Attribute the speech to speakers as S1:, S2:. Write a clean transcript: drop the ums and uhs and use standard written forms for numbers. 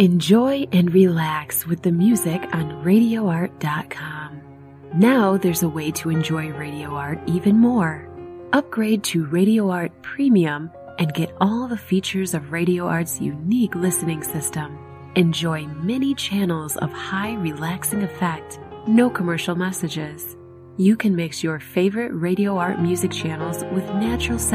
S1: Enjoy and relax with the music on RadioArt.com. Now there's a way to enjoy Radio Art even more. Upgrade to Radio Art Premium and get all the features of Radio Art's unique listening system. Enjoy many channels of high relaxing effect, no commercial messages. You can mix your favorite Radio Art music channels with natural sound